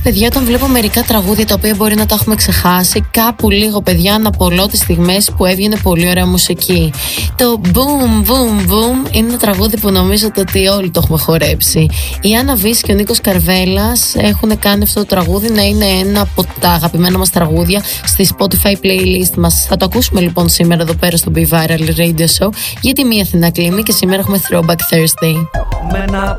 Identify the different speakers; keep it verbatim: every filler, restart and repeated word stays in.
Speaker 1: παιδιά, όταν βλέπω μερικά τραγούδια τα οποία μπορεί να τα έχουμε ξεχάσει, κάπου λίγο, παιδιά, να απολώ τις στιγμές που έβγαινε πολύ ωραία μουσική. Το Boom Boom Boom είναι ένα τραγούδι που νομίζω ότι όλοι το έχουμε χορέψει. Η Άννα Βύση και ο Νίκος Καρβέλας έχουν κάνει αυτό το τραγούδι να είναι ένα από τα αγαπημένα μας τραγούδια στη Spotify playlist μας. Θα το ακούσουμε λοιπόν σήμερα εδώ πέρα στο Be Viral Radio Show, γιατί μία Αθηνά κλείνει και σήμερα έχουμε Throwback Thursday.